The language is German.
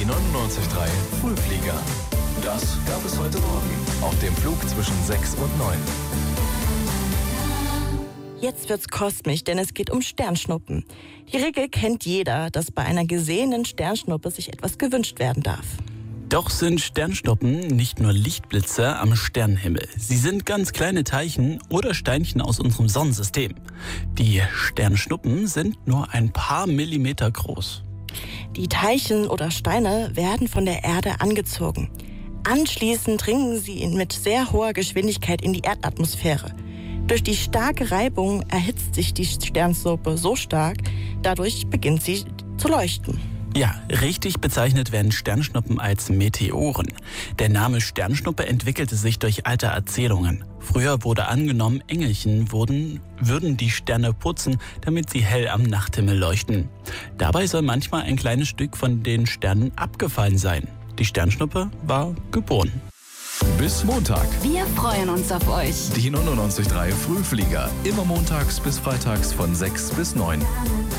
Die 99.3 Frühflieger. Das gab es heute Morgen auf dem Flug zwischen 6 und 9. Jetzt wird's kosmisch, denn es geht um Sternschnuppen. Die Regel kennt jeder, dass bei einer gesehenen Sternschnuppe sich etwas gewünscht werden darf. Doch sind Sternschnuppen nicht nur Lichtblitze am Sternenhimmel. Sie sind ganz kleine Teilchen oder Steinchen aus unserem Sonnensystem. Die Sternschnuppen sind nur ein paar Millimeter groß. Die Teilchen oder Steine werden von der Erde angezogen. Anschließend dringen sie mit sehr hoher Geschwindigkeit in die Erdatmosphäre. Durch die starke Reibung erhitzt sich die Sternschnuppe so stark, dadurch beginnt sie zu leuchten. Ja, richtig bezeichnet werden Sternschnuppen als Meteoren. Der Name Sternschnuppe entwickelte sich durch alte Erzählungen. Früher wurde angenommen, Engelchen würden die Sterne putzen, damit sie hell am Nachthimmel leuchten. Dabei soll manchmal ein kleines Stück von den Sternen abgefallen sein. Die Sternschnuppe war geboren. Bis Montag. Wir freuen uns auf euch. Die 99.3 Frühflieger. Immer montags bis freitags von 6 bis 9.